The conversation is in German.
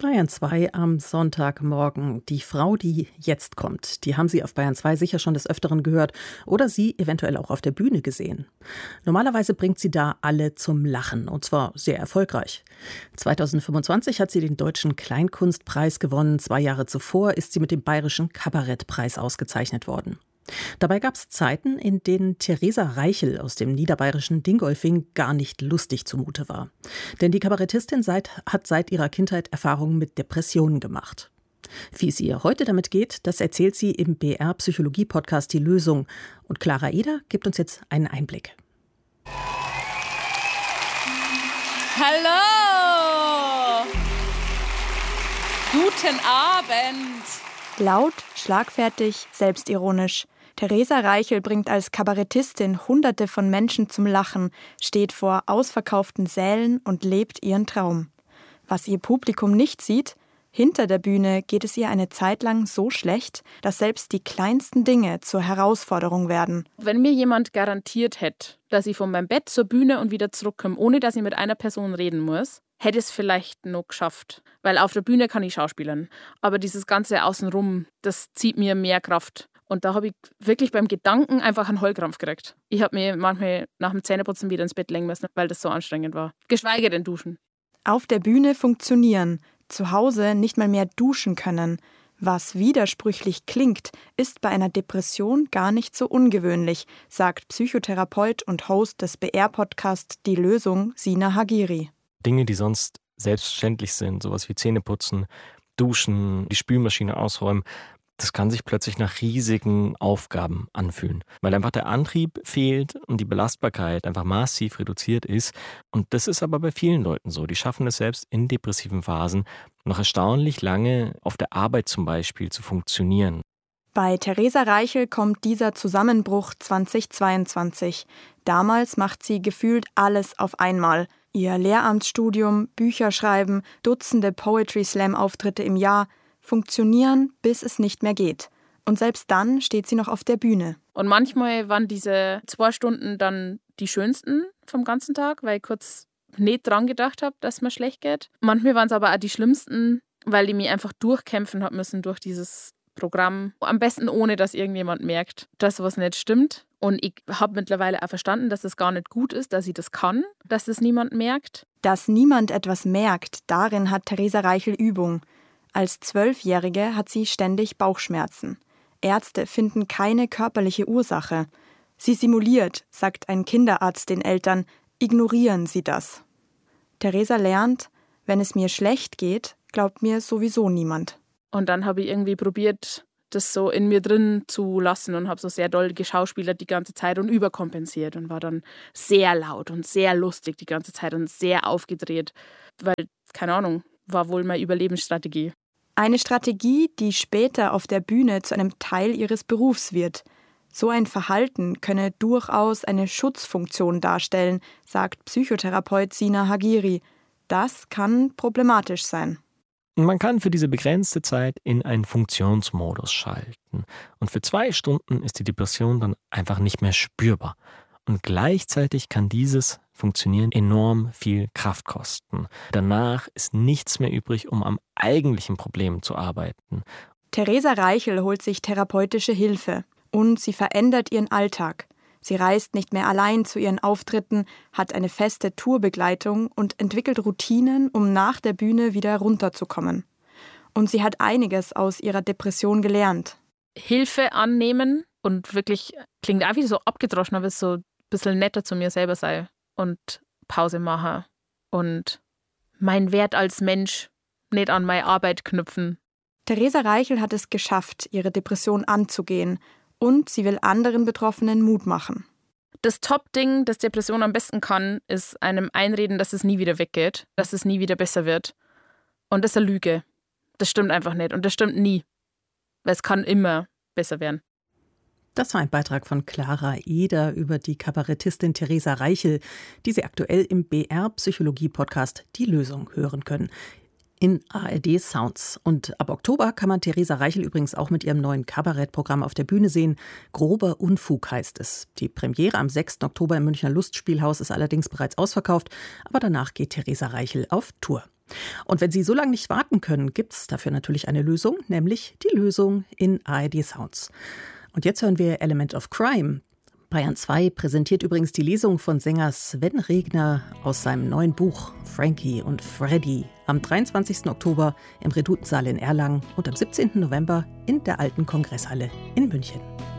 Bayern 2 am Sonntagmorgen. Die Frau, die jetzt kommt, die haben Sie auf Bayern 2 sicher schon des Öfteren gehört oder sie eventuell auch auf der Bühne gesehen. Normalerweise bringt sie da alle zum Lachen und zwar sehr erfolgreich. 2025 hat sie den Deutschen Kleinkunstpreis gewonnen. 2 Jahre zuvor ist sie mit dem Bayerischen Kabarettpreis ausgezeichnet worden. Dabei gab es Zeiten, in denen Theresa Reichel aus dem niederbayerischen Dingolfing gar nicht lustig zumute war. Denn die Kabarettistin hat seit ihrer Kindheit Erfahrungen mit Depressionen gemacht. Wie es ihr heute damit geht, das erzählt sie im BR-Psychologie-Podcast Die Lösung. Und Clara Eder gibt uns jetzt einen Einblick. Hallo! Guten Abend! Laut, schlagfertig, selbstironisch. Theresa Reichel bringt als Kabarettistin Hunderte von Menschen zum Lachen, steht vor ausverkauften Sälen und lebt ihren Traum. Was ihr Publikum nicht sieht: hinter der Bühne geht es ihr eine Zeit lang so schlecht, dass selbst die kleinsten Dinge zur Herausforderung werden. Wenn mir jemand garantiert hätte, dass ich von meinem Bett zur Bühne und wieder zurückkomme, ohne dass ich mit einer Person reden muss, hätte es vielleicht noch geschafft. Weil auf der Bühne kann ich schauspielern. Aber dieses ganze Außenrum, das zieht mir mehr Kraft. Und da habe ich wirklich beim Gedanken einfach einen Heulkrampf gekriegt. Ich habe mir manchmal nach dem Zähneputzen wieder ins Bett legen müssen, weil das so anstrengend war. Geschweige denn duschen. Auf der Bühne funktionieren, zu Hause nicht mal mehr duschen können. Was widersprüchlich klingt, ist bei einer Depression gar nicht so ungewöhnlich, sagt Psychotherapeut und Host des BR-Podcasts Die Lösung, Sina Hagiri. Dinge, die sonst selbstverständlich sind, sowas wie Zähneputzen, duschen, die Spülmaschine ausräumen, das kann sich plötzlich nach riesigen Aufgaben anfühlen, weil einfach der Antrieb fehlt und die Belastbarkeit einfach massiv reduziert ist. Und das ist aber bei vielen Leuten so. Die schaffen es selbst in depressiven Phasen noch erstaunlich lange auf der Arbeit zum Beispiel zu funktionieren. Bei Theresa Reichel kommt dieser Zusammenbruch 2022. Damals macht sie gefühlt alles auf einmal. Ihr Lehramtsstudium, Bücher schreiben, Dutzende Poetry-Slam-Auftritte im Jahr – funktionieren, bis es nicht mehr geht. Und selbst dann steht sie noch auf der Bühne. Und manchmal waren diese 2 Stunden dann die schönsten vom ganzen Tag, weil ich kurz nicht dran gedacht habe, dass mir schlecht geht. Manchmal waren es aber auch die schlimmsten, weil ich mich einfach durchkämpfen habe müssen durch dieses Programm. Am besten ohne, dass irgendjemand merkt, dass was nicht stimmt. Und ich habe mittlerweile auch verstanden, dass es gar nicht gut ist, dass ich das kann, dass es niemand merkt. Dass niemand etwas merkt, darin hat Theresa Reichel Übung. Als 12-Jährige hat sie ständig Bauchschmerzen. Ärzte finden keine körperliche Ursache. Sie simuliert, sagt ein Kinderarzt den Eltern, ignorieren Sie das. Theresa lernt, wenn es mir schlecht geht, glaubt mir sowieso niemand. Und dann habe ich irgendwie probiert, das so in mir drin zu lassen und habe so sehr doll geschauspielert die ganze Zeit und überkompensiert und war dann sehr laut und sehr lustig die ganze Zeit und sehr aufgedreht, weil, keine Ahnung, war wohl meine Überlebensstrategie. Eine Strategie, die später auf der Bühne zu einem Teil ihres Berufs wird. So ein Verhalten könne durchaus eine Schutzfunktion darstellen, sagt Psychotherapeut Sina Hagiri. Das kann problematisch sein. Man kann für diese begrenzte Zeit in einen Funktionsmodus schalten. Und für 2 Stunden ist die Depression dann einfach nicht mehr spürbar. Und gleichzeitig kann dieses Funktionieren enorm viel Kraft kosten. Danach ist nichts mehr übrig, um am eigentlichen Problem zu arbeiten. Theresa Reichel holt sich therapeutische Hilfe und sie verändert ihren Alltag. Sie reist nicht mehr allein zu ihren Auftritten, hat eine feste Tourbegleitung und entwickelt Routinen, um nach der Bühne wieder runterzukommen. Und sie hat einiges aus ihrer Depression gelernt. Hilfe annehmen und wirklich, klingt auch wieder so abgedroschen, aber es so ein bisschen netter zu mir selber sei und Pause machen und meinen Wert als Mensch nicht an meine Arbeit knüpfen. Theresa Reichel hat es geschafft, ihre Depression anzugehen und sie will anderen Betroffenen Mut machen. Das Top-Ding, das Depression am besten kann, ist einem einreden, dass es nie wieder weggeht, dass es nie wieder besser wird. Und das ist eine Lüge. Das stimmt einfach nicht und das stimmt nie, weil es kann immer besser werden. Das war ein Beitrag von Clara Eder über die Kabarettistin Theresa Reichel, die Sie aktuell im BR-Psychologie-Podcast Die Lösung hören können. In ARD Sounds. Und ab Oktober kann man Theresa Reichel übrigens auch mit ihrem neuen Kabarettprogramm auf der Bühne sehen. Grober Unfug heißt es. Die Premiere am 6. Oktober im Münchner Lustspielhaus ist allerdings bereits ausverkauft. Aber danach geht Theresa Reichel auf Tour. Und wenn Sie so lange nicht warten können, gibt es dafür natürlich eine Lösung, nämlich die Lösung in ARD Sounds. Und jetzt hören wir Element of Crime. Bayern 2 präsentiert übrigens die Lesung von Sänger Sven Regner aus seinem neuen Buch Frankie und Freddy am 23. Oktober im Redutensaal in Erlangen und am 17. November in der Alten Kongresshalle in München.